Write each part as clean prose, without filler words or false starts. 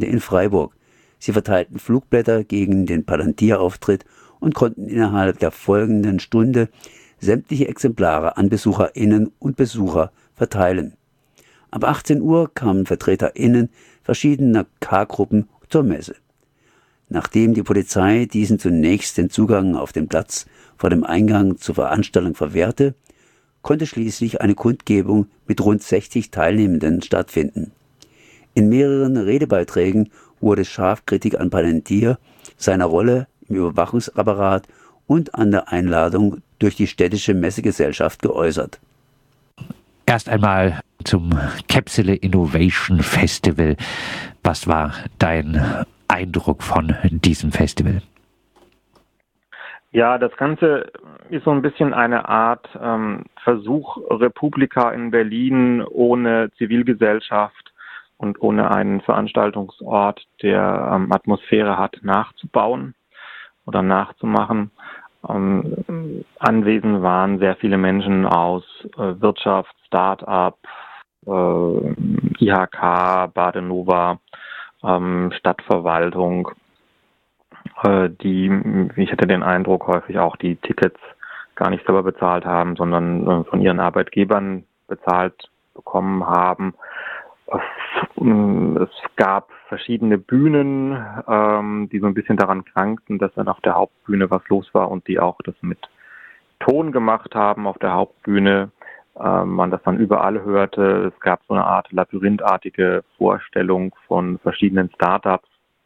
in Freiburg. Sie verteilten Flugblätter gegen den Palantir-Auftritt und konnten innerhalb der folgenden Stunde sämtliche Exemplare an BesucherInnen und Besucher verteilen. Ab 18 Uhr kamen VertreterInnen verschiedener K-Gruppen zur Messe. Nachdem die Polizei diesen zunächst den Zugang auf den Platz vor dem Eingang zur Veranstaltung verwehrte, konnte schließlich eine Kundgebung mit rund 60 Teilnehmenden stattfinden. In mehreren Redebeiträgen wurde scharf Kritik an Palantir, seiner Rolle im Überwachungsapparat und an der Einladung durch die städtische Messegesellschaft geäußert. Erst einmal zum Capsule Innovation Festival. Was war dein Eindruck von diesem Festival? Ja, das Ganze ist so ein bisschen eine Art Versuch, Republika in Berlin ohne Zivilgesellschaft und ohne einen Veranstaltungsort, der Atmosphäre hat, nachzubauen oder nachzumachen. Anwesend waren sehr viele Menschen aus Wirtschaft, Start-up, IHK, Badenova, Stadtverwaltung, ich hatte den Eindruck, häufig auch die Tickets gar nicht selber bezahlt haben, sondern von ihren Arbeitgebern bezahlt bekommen haben. Es gab verschiedene Bühnen, die so ein bisschen daran krankten, dass dann auf der Hauptbühne was los war und die auch das mit Ton gemacht haben auf der Hauptbühne. Man das dann überall hörte. Es gab so eine Art labyrinthartige Vorstellung von verschiedenen Startups.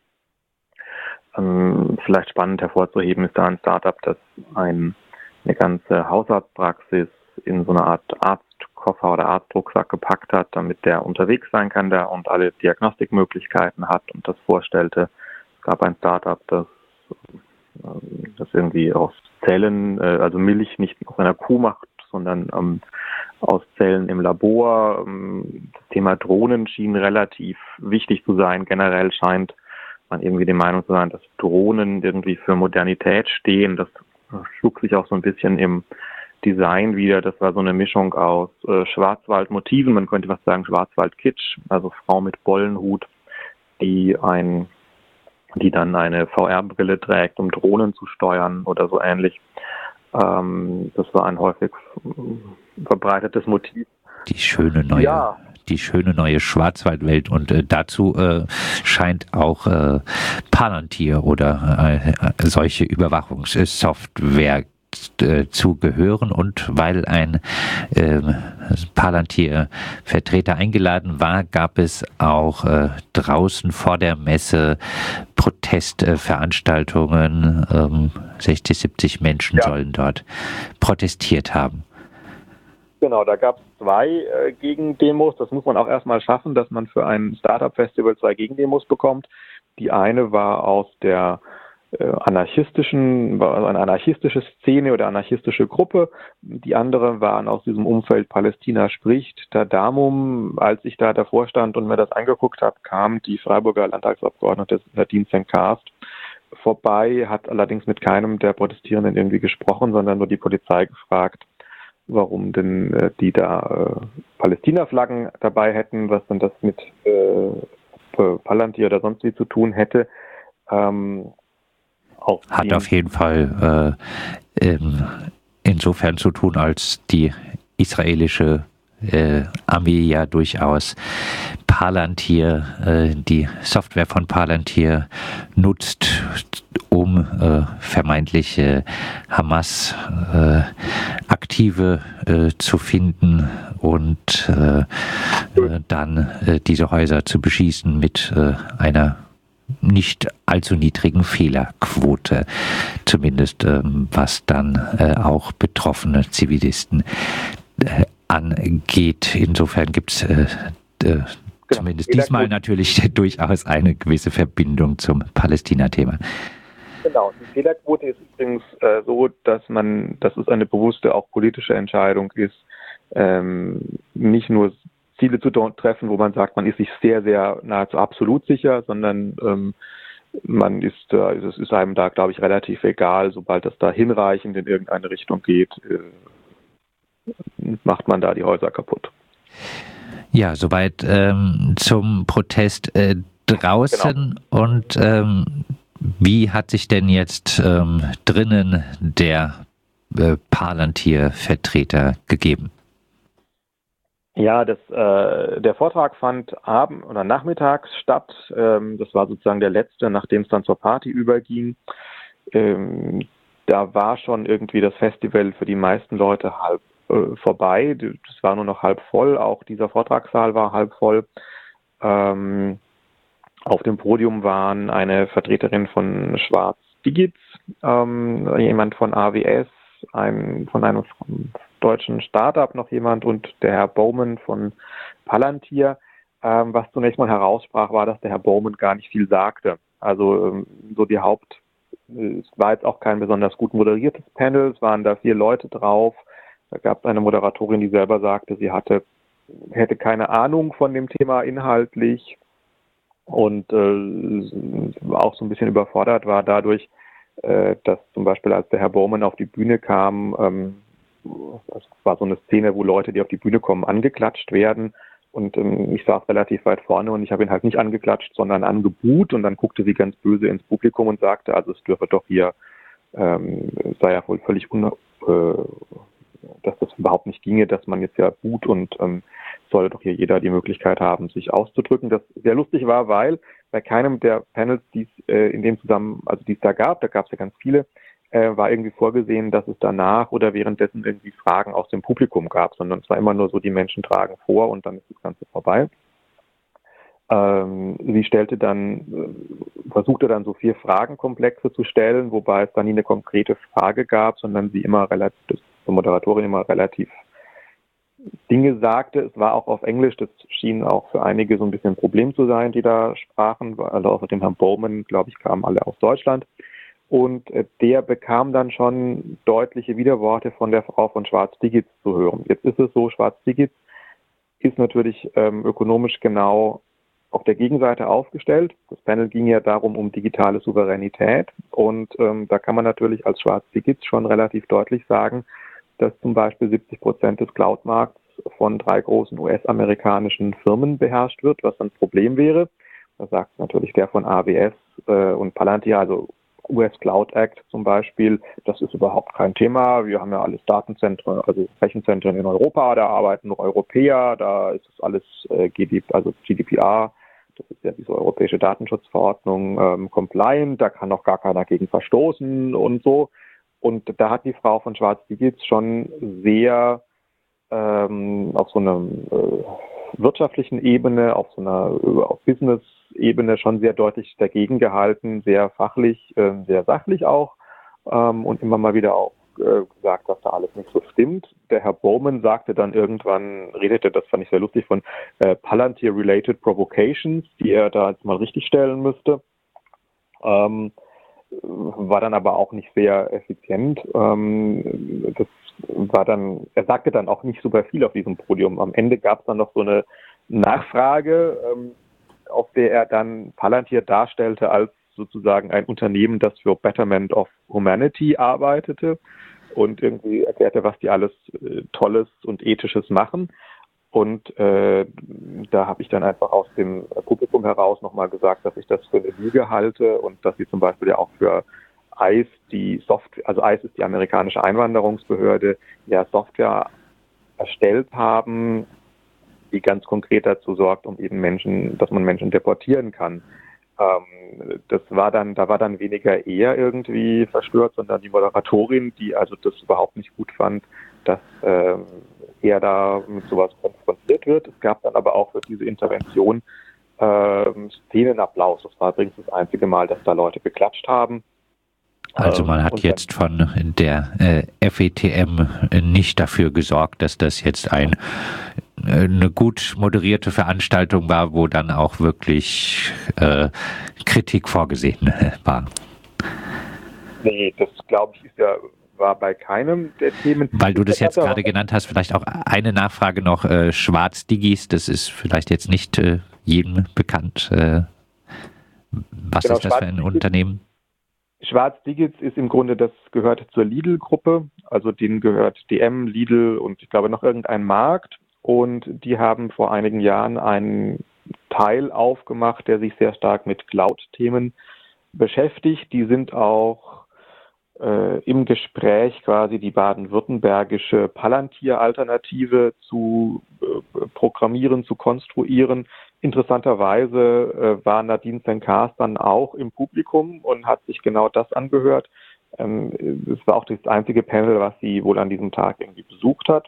Vielleicht spannend hervorzuheben ist da ein Startup, das eine ganze Hausarztpraxis in so eine Art Arztkoffer oder Arztrucksack gepackt hat, damit der unterwegs sein kann, der und alle Diagnostikmöglichkeiten hat und das vorstellte. Es gab ein Startup, das irgendwie aus Zellen, also Milch nicht aus einer Kuh macht, sondern aus Zellen im Labor. Das Thema Drohnen schien relativ wichtig zu sein. Generell scheint man irgendwie der Meinung zu sein, dass Drohnen irgendwie für Modernität stehen. Das schlug sich auch so ein bisschen im Design wieder. Das war so eine Mischung aus Schwarzwaldmotiven, man könnte was sagen Schwarzwald-Kitsch, also Frau mit Bollenhut, die dann eine VR-Brille trägt, um Drohnen zu steuern oder so ähnlich. Das war ein häufig verbreitetes Motiv. Die schöne neue Schwarzwaldwelt, und dazu scheint auch Palantir oder solche Überwachungssoftware zu gehören, und weil ein Palantir-Vertreter eingeladen war, gab es auch draußen vor der Messe Protestveranstaltungen. 60, 70 Menschen sollen dort protestiert haben. Genau, da gab es 2 Gegendemos. Das muss man auch erstmal schaffen, dass man für ein Startup-Festival 2 Gegendemos bekommt. Die eine war aus der eine anarchistische Szene oder anarchistische Gruppe. Die andere waren aus diesem Umfeld Palästina spricht. Tadamum, als ich da davor stand und mir das angeguckt habe, kam die Freiburger Landtagsabgeordnete Nadine Zenkarst vorbei, hat allerdings mit keinem der Protestierenden irgendwie gesprochen, sondern nur die Polizei gefragt, warum denn die da Palästina-Flaggen dabei hätten, was denn das mit Palantir oder sonst wie zu tun hätte. Hat auf jeden Fall insofern zu tun, als die israelische Armee ja durchaus Palantir, die Software von Palantir nutzt, um vermeintliche Hamas-Aktive zu finden und dann diese Häuser zu beschießen mit einer nicht allzu niedrigen Fehlerquote, zumindest was dann auch betroffene Zivilisten angeht. Insofern gibt es zumindest diesmal natürlich durchaus eine gewisse Verbindung zum Palästina-Thema. Genau, die Fehlerquote ist übrigens so, dass es eine bewusste, auch politische Entscheidung ist, nicht nur Ziele zu treffen, wo man sagt, man ist sich sehr, sehr nahezu absolut sicher, sondern es ist einem da, glaube ich, relativ egal, sobald das da hinreichend in irgendeine Richtung geht, macht man da die Häuser kaputt. Ja, soweit zum Protest. draußen und wie hat sich denn jetzt drinnen der Palantir-Vertreter gegeben? Ja, der Vortrag fand oder nachmittags statt. Das war sozusagen der letzte, nachdem es dann zur Party überging. Da war schon irgendwie das Festival für die meisten Leute halb vorbei. Das war nur noch halb voll. Auch dieser Vortragssaal war halb voll. Auf dem Podium waren eine Vertreterin von Schwarz Digits, jemand von AWS, von einem deutschen Startup noch jemand und der Herr Bowman von Palantir. Was zunächst mal heraussprach, war, dass der Herr Bowman gar nicht viel sagte. Also so es war jetzt auch kein besonders gut moderiertes Panel, es waren da 4 Leute drauf. Da gab es eine Moderatorin, die selber sagte, sie hätte keine Ahnung von dem Thema inhaltlich und auch so ein bisschen überfordert war dadurch, dass zum Beispiel, als der Herr Bowman auf die Bühne kam, es war so eine Szene, wo Leute, die auf die Bühne kommen, angeklatscht werden. Und ich saß relativ weit vorne und ich habe ihn halt nicht angeklatscht, sondern angebuht. Und dann guckte sie ganz böse ins Publikum und sagte, also es dürfe doch hier, es sei ja wohl völlig dass das überhaupt nicht ginge, dass man jetzt ja buht und soll doch hier jeder die Möglichkeit haben, sich auszudrücken. Das sehr lustig war, weil bei keinem der Panels, die es da gab es ja ganz viele, war irgendwie vorgesehen, dass es danach oder währenddessen irgendwie Fragen aus dem Publikum gab, sondern es war immer nur so, die Menschen tragen vor und dann ist das Ganze vorbei. Sie versuchte dann so 4 Fragenkomplexe zu stellen, wobei es dann nie eine konkrete Frage gab, sondern sie die Moderatorin immer relativ Dinge sagte. Es war auch auf Englisch, das schien auch für einige so ein bisschen ein Problem zu sein, die da sprachen. Also außer dem Herrn Bowman, glaube ich, kamen alle aus Deutschland. Und der bekam dann schon deutliche Widerworte von der Frau von Schwarz Digits zu hören. Jetzt ist es so, Schwarz Digits ist natürlich ökonomisch genau auf der Gegenseite aufgestellt. Das Panel ging ja darum, um digitale Souveränität. Und da kann man natürlich als Schwarz Digits schon relativ deutlich sagen, dass zum Beispiel 70% des Cloud-Markts von 3 großen US-amerikanischen Firmen beherrscht wird, was ein Problem wäre. Da sagt natürlich der von AWS und Palantir, also US Cloud Act zum Beispiel, das ist überhaupt kein Thema. Wir haben ja alles Datenzentren, also Rechenzentren in Europa, da arbeiten nur Europäer, da ist das alles GDPR, das ist ja diese europäische Datenschutzverordnung, compliant, da kann noch gar keiner gegen verstoßen und so. Und da hat die Frau von Schwarz Digits schon sehr auf so einer wirtschaftlichen Ebene, auf Business-Ebene schon sehr deutlich dagegen gehalten, sehr fachlich, sehr sachlich auch und immer mal wieder auch gesagt, dass da alles nicht so stimmt. Der Herr Bowman sagte dann irgendwann, das fand ich sehr lustig, von Palantir-related Provocations, die er da jetzt mal richtig stellen müsste. War dann aber auch nicht sehr effizient. Er sagte dann auch nicht super viel auf diesem Podium. Am Ende gab es dann noch so eine Nachfrage, auf der er dann Palantir darstellte als sozusagen ein Unternehmen, das für Betterment of Humanity arbeitete und irgendwie erklärte, was die alles Tolles und Ethisches machen. Und da habe ich dann einfach aus dem Publikum heraus nochmal gesagt, dass ich das für eine Lüge halte und dass sie zum Beispiel ja auch für ICE, ICE ist die amerikanische Einwanderungsbehörde, ja Software erstellt haben, die ganz konkret dazu sorgt, um eben dass man Menschen deportieren kann. Da war dann weniger er irgendwie verstört, sondern die Moderatorin, die also das überhaupt nicht gut fand, dass er da mit sowas konfrontiert wird. Es gab dann aber auch für diese Intervention Szenenapplaus. Das war übrigens das einzige Mal, dass da Leute geklatscht haben. Also man hat jetzt von der FETM nicht dafür gesorgt, dass das jetzt eine gut moderierte Veranstaltung war, wo dann auch wirklich Kritik vorgesehen war. Nee, das glaube ich war bei keinem der Themen. Weil du das jetzt gerade genannt hast, vielleicht auch eine Nachfrage noch, Schwarz Digis, das ist vielleicht jetzt nicht jedem bekannt. Was ist das für ein Unternehmen? Schwarz Digits ist im Grunde, das gehört zur Lidl-Gruppe, also denen gehört DM, Lidl und ich glaube noch irgendein Markt und die haben vor einigen Jahren einen Teil aufgemacht, der sich sehr stark mit Cloud-Themen beschäftigt. Die sind auch im Gespräch, quasi die baden-württembergische Palantir-Alternative zu programmieren, zu konstruieren. Interessanterweise war Nadine Senkars dann auch im Publikum und hat sich genau das angehört. Es war auch das einzige Panel, was sie wohl an diesem Tag irgendwie besucht hat.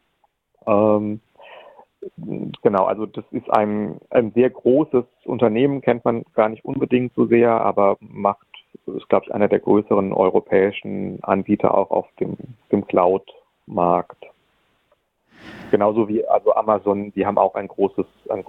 Genau, also das ist ein sehr großes Unternehmen, kennt man gar nicht unbedingt so sehr, aber ist, glaube ich, einer der größeren europäischen Anbieter auch auf dem Cloud-Markt. Genauso wie also Amazon, die haben auch eine große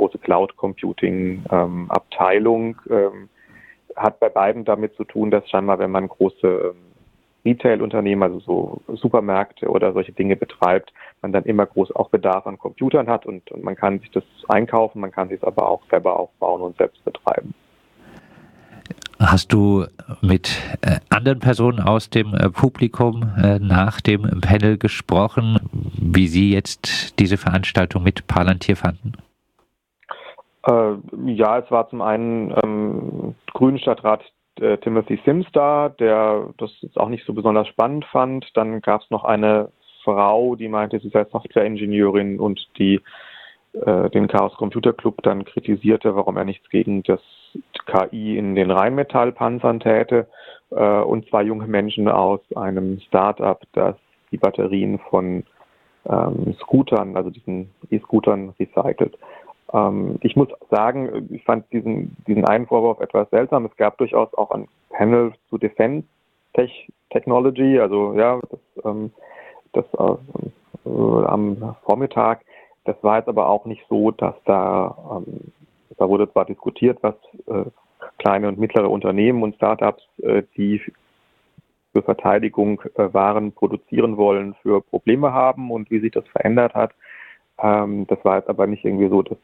Cloud-Computing-Abteilung. Hat bei beiden damit zu tun, dass scheinbar, wenn man große Retail-Unternehmen, also so Supermärkte oder solche Dinge betreibt, man dann immer groß auch Bedarf an Computern hat und man kann sich das einkaufen, man kann sich es aber auch selber aufbauen und selbst betreiben. Hast du mit anderen Personen aus dem Publikum nach dem Panel gesprochen, wie sie jetzt diese Veranstaltung mit Palantir fanden? Ja, es war zum einen Grünen Stadtrat Timothy Sims da, der das jetzt auch nicht so besonders spannend fand. Dann gab es noch eine Frau, die meinte, sie sei Software-Ingenieurin und die den Chaos Computer Club dann kritisierte, warum er nichts gegen das KI in den Rheinmetall-Panzern täte. Und zwei junge Menschen aus einem Start-up, das die Batterien von Scootern, also diesen E-Scootern, recycelt. Ich muss sagen, ich fand diesen einen Vorwurf etwas seltsam. Es gab durchaus auch ein Panel zu Defense Technology, also ja, das am Vormittag. Das war jetzt aber auch nicht so, dass da wurde zwar diskutiert, was kleine und mittlere Unternehmen und Startups, die für Verteidigung Waren produzieren wollen, für Probleme haben und wie sich das verändert hat. Das war jetzt aber nicht irgendwie so, dass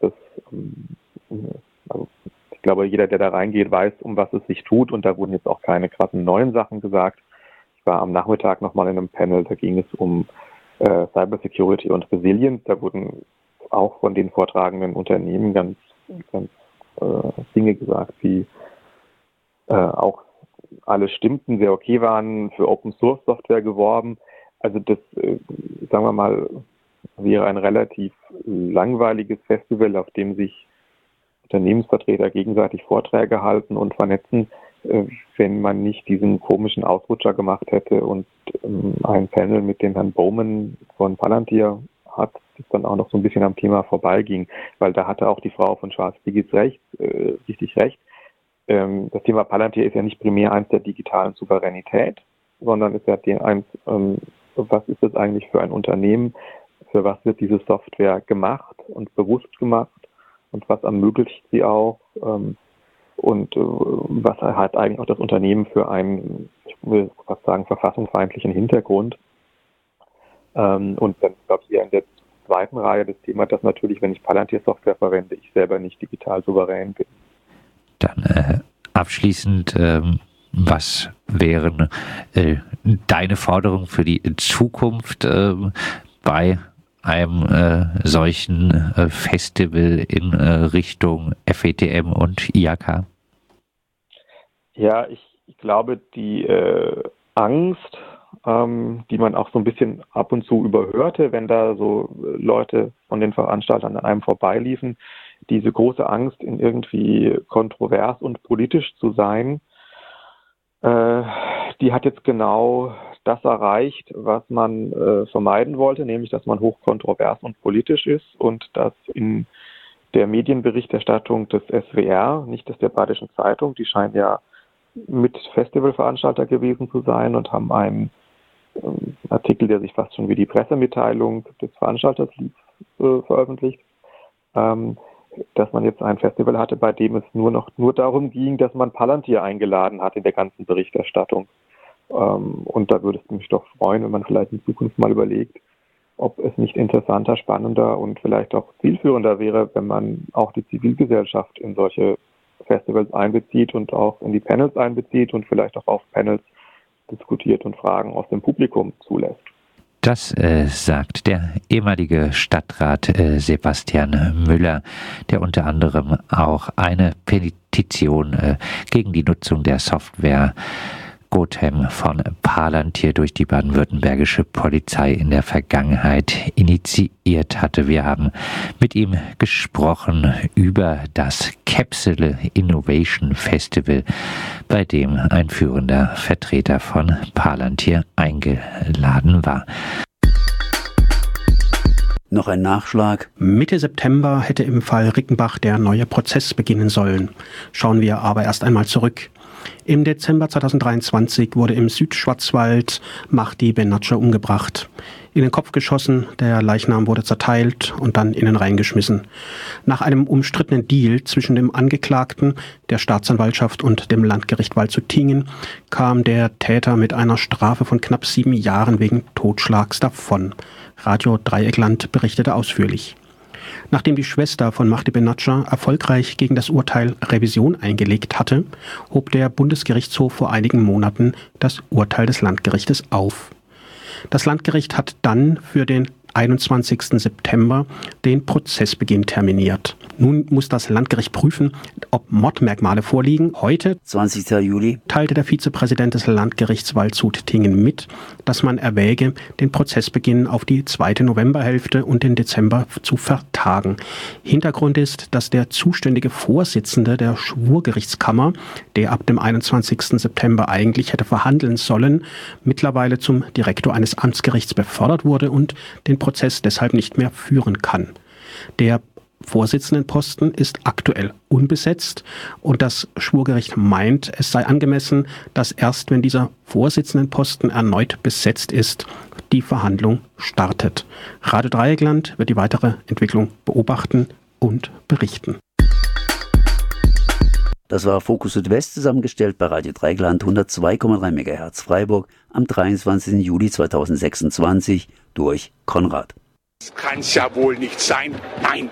also ich glaube, jeder, der da reingeht, weiß, um was es sich tut und da wurden jetzt auch keine krassen neuen Sachen gesagt. Ich war am Nachmittag nochmal in einem Panel, da ging es um Cybersecurity und Resilience. Da wurden auch von den vortragenden Unternehmen ganz Dinge gesagt, die auch alle stimmten, sehr okay waren, für Open Source Software geworben. Also das, sagen wir mal, wäre ein relativ langweiliges Festival, auf dem sich Unternehmensvertreter gegenseitig Vorträge halten und vernetzen, wenn man nicht diesen komischen Ausrutscher gemacht hätte und ein Panel mit dem Herrn Bowman von Palantir hat, das dann auch noch so ein bisschen am Thema vorbeiging, weil da hatte auch die Frau von Schwarz-Digitz richtig recht. Das Thema Palantir ist ja nicht primär eins der digitalen Souveränität, sondern ist ja eins, was ist das eigentlich für ein Unternehmen, für was wird diese Software gemacht und bewusst gemacht und was ermöglicht sie auch und was hat eigentlich auch das Unternehmen für einen, ich will fast sagen, verfassungsfeindlichen Hintergrund. Und dann, glaube ich, hier in der zweiten Reihe das Thema, dass natürlich, wenn ich Palantir-Software verwende, ich selber nicht digital souverän bin. Dann abschließend, was wären deine Forderungen für die Zukunft bei einem solchen Festival in Richtung FETM und IHK? Ja, ich glaube, die Angst, die man auch so ein bisschen ab und zu überhörte, wenn da so Leute von den Veranstaltern an einem vorbeiliefen, diese große Angst, in irgendwie kontrovers und politisch zu sein, die hat jetzt genau das erreicht, was man vermeiden wollte, nämlich, dass man hochkontrovers und politisch ist und dass in der Medienberichterstattung des SWR, nicht des der Badischen Zeitung, die scheinen ja mit Festivalveranstalter gewesen zu sein und haben einen Artikel, der sich fast schon wie die Pressemitteilung des Veranstalters veröffentlicht, dass man jetzt ein Festival hatte, bei dem es nur darum ging, dass man Palantir eingeladen hat in der ganzen Berichterstattung. Und da würde es mich doch freuen, wenn man vielleicht in Zukunft mal überlegt, ob es nicht interessanter, spannender und vielleicht auch zielführender wäre, wenn man auch die Zivilgesellschaft in solche Festivals einbezieht und auch in die Panels einbezieht und vielleicht auch auf Panels diskutiert und Fragen aus dem Publikum zulässt. Das sagt der ehemalige Stadtrat Sebastian Müller, der unter anderem auch eine Petition gegen die Nutzung der Software Gotham von Palantir durch die baden-württembergische Polizei in der Vergangenheit initiiert hatte. Wir haben mit ihm gesprochen über das Capsule Innovation Festival, bei dem ein führender Vertreter von Palantir eingeladen war. Noch ein Nachschlag. Mitte September hätte im Fall Rickenbach der neue Prozess beginnen sollen. Schauen wir aber erst einmal zurück. Im Dezember 2023 wurde im Südschwarzwald Mahdi Benatscher umgebracht. In den Kopf geschossen, der Leichnam wurde zerteilt und dann innen reingeschmissen. Nach einem umstrittenen Deal zwischen dem Angeklagten, der Staatsanwaltschaft und dem Landgericht Waldshut-Tiengen kam der Täter mit einer Strafe von knapp 7 Jahren wegen Totschlags davon. Radio Dreieckland berichtete ausführlich. Nachdem die Schwester von Mahdi Benatscher erfolgreich gegen das Urteil Revision eingelegt hatte, hob der Bundesgerichtshof vor einigen Monaten das Urteil des Landgerichtes auf. Das Landgericht hat dann für den 21. September den Prozessbeginn terminiert. Nun muss das Landgericht prüfen, ob Mordmerkmale vorliegen. Heute, 20. Juli, teilte der Vizepräsident des Landgerichts Waldshut-Tiengen mit, dass man erwäge, den Prozessbeginn auf die 2. Novemberhälfte und den Dezember zu vertagen. Hintergrund ist, dass der zuständige Vorsitzende der Schwurgerichtskammer, der ab dem 21. September eigentlich hätte verhandeln sollen, mittlerweile zum Direktor eines Amtsgerichts befördert wurde und den Prozess deshalb nicht mehr führen kann. Der Vorsitzendenposten ist aktuell unbesetzt und das Schwurgericht meint, es sei angemessen, dass erst wenn dieser Vorsitzendenposten erneut besetzt ist, die Verhandlung startet. Radio Dreieckland wird die weitere Entwicklung beobachten und berichten. Das war Fokus Südwest, zusammengestellt bei Radio Dreieckland 102,3 MHz Freiburg am 23. Juli 2026 durch Konrad. Das kann's ja wohl nicht sein. Nein!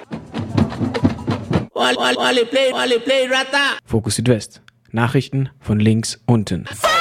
Fokus Südwest. Nachrichten von links unten.